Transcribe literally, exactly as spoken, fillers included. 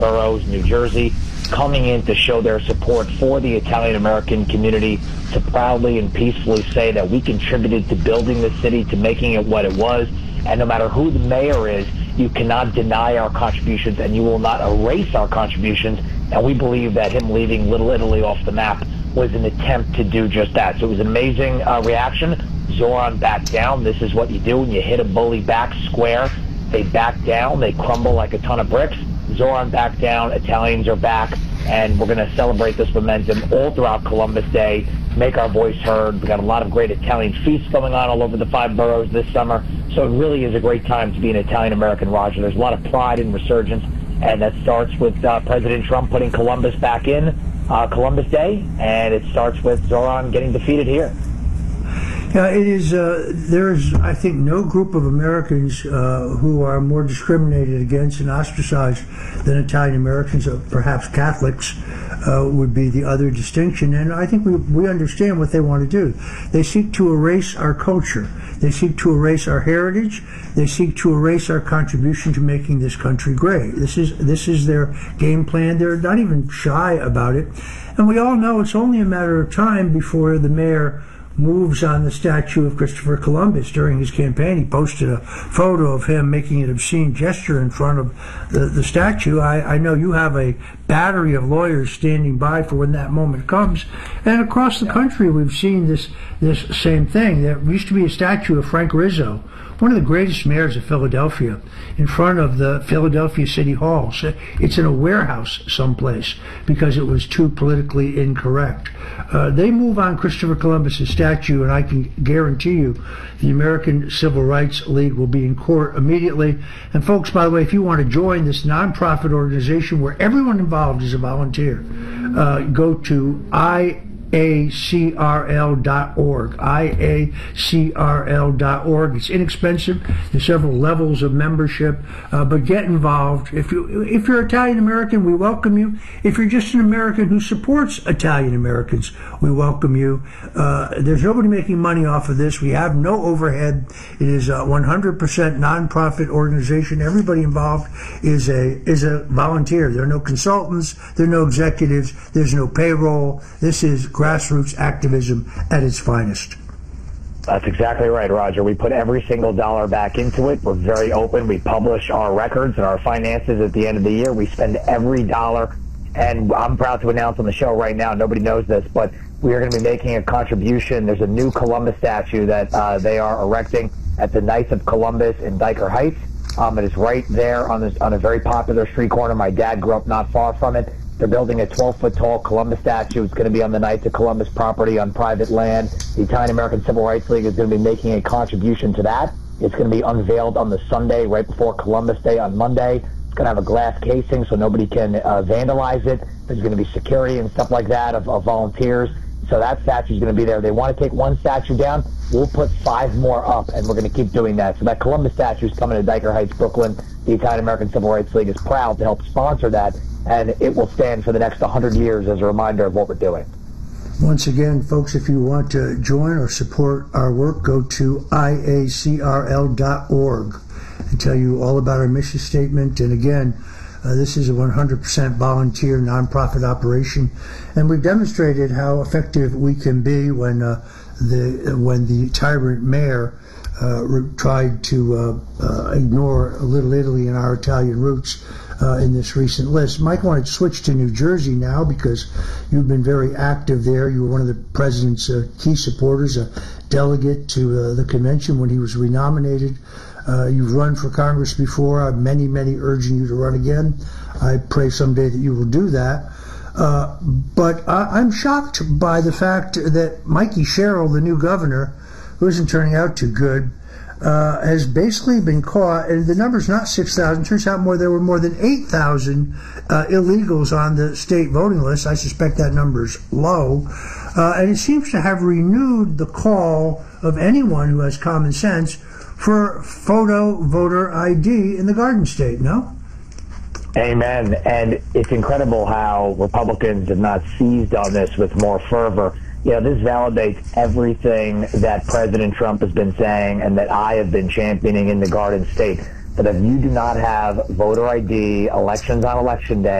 boroughs, New Jersey, coming in to show their support for the Italian-American community, to proudly and peacefully say that we contributed to building the city, to making it what it was. And no matter who the mayor is, you cannot deny our contributions, and you will not erase our contributions. And we believe that him leaving Little Italy off the map was an attempt to do just that. So it was an amazing uh, reaction. Zoran backed down. This is what you do when you hit a bully back square. They back down. They crumble like a ton of bricks. Zoran backed down. Italians are back. And we're going to celebrate this momentum all throughout Columbus Day, make our voice heard. We've got a lot of great Italian feasts going on all over the five boroughs this summer. So it really is a great time to be an Italian-American, Roger. There's a lot of pride and resurgence, and that starts with uh, President Trump putting Columbus back in uh, Columbus Day, and it starts with Zoran getting defeated here. Yeah, it is. Uh, there is, I think, no group of Americans uh, who are more discriminated against and ostracized than Italian Americans, or perhaps Catholics uh, would be the other distinction. And I think we, we understand what they want to do. They seek to erase our culture. They seek to erase our heritage. They seek to erase our contribution to making this country great. This is this is their game plan. They're not even shy about it. And we all know it's only a matter of time before the mayor moves on the statue of Christopher Columbus. During his campaign, he posted a photo of him making an obscene gesture in front of the, the statue. I, I know you have a battery of lawyers standing by for when that moment comes. And across the country, we've seen this this same thing. There used to be a statue of Frank Rizzo, one of the greatest mayors of Philadelphia, in front of the Philadelphia City Hall. So it's in a warehouse someplace because it was too politically incorrect. Uh, they move on Christopher Columbus's statue, and I can guarantee you the American Civil Rights League will be in court immediately. And folks, by the way, if you want to join this nonprofit organization where everyone involved is a volunteer, uh, go to I A C R L dot org. I A C R L dot org. It's inexpensive. There's several levels of membership, uh, but get involved. If you if you're Italian American, we welcome you. If you're just an American who supports Italian Americans, we welcome you. Uh, there's nobody making money off of this. We have no overhead. It is a one hundred percent nonprofit organization. Everybody involved is a is a volunteer. There are no consultants. There are no executives. There's no payroll. This is grassroots activism at its finest. That's exactly right, Roger. We put every single dollar back into it. We're very open. We publish our records and our finances at the end of the year. We spend every dollar, and I'm proud to announce on the show right now, nobody knows this, but we are going to be making a contribution. There's a new Columbus statue that uh, they are erecting at the Knights of Columbus in Dyker Heights. Um, it is right there on, this, on a very popular street corner. My dad grew up not far from it. They're building a twelve-foot tall Columbus statue. It's going to be on the Knights of Columbus property on private land. The Italian-American Civil Rights League is going to be making a contribution to that. It's going to be unveiled on the Sunday right before Columbus Day on Monday. It's going to have a glass casing so nobody can uh, vandalize it. There's going to be security and stuff like that of, of volunteers. So that statue is going to be there. They want to take one statue down. We'll put five more up, and we're going to keep doing that. So that Columbus statue is coming to Dyker Heights, Brooklyn. The Italian-American Civil Rights League is proud to help sponsor that, and it will stand for the next one hundred years as a reminder of what we're doing. Once again, folks, if you want to join or support our work, go to I A C R L dot org and tell you all about our mission statement. And again, uh, this is a one hundred percent volunteer nonprofit operation, and we've demonstrated how effective we can be when uh, the when the tyrant mayor uh, tried to uh, uh, ignore Little Italy and our Italian roots Uh, in this recent list. Mike, I wanted to switch to New Jersey now because you've been very active there. You were one of the president's uh, key supporters, a delegate to uh, the convention when he was renominated. Uh, you've run for Congress before. I'm many, many urging you to run again. I pray someday that you will do that. Uh, but I, I'm shocked by the fact that Mikey Sherrill, the new governor, who isn't turning out too good, Uh, has basically been caught, and the number's not six thousand. Turns out more there were more than eight thousand uh, illegals on the state voting list. I suspect that number's low. Uh, and it seems to have renewed the call of anyone who has common sense for photo voter I D in the Garden State, no? Amen. And it's incredible how Republicans have not seized on this with more fervor. You know, this validates everything that President Trump has been saying and that I have been championing in the Garden State. that if you do not have voter I D, elections on election day,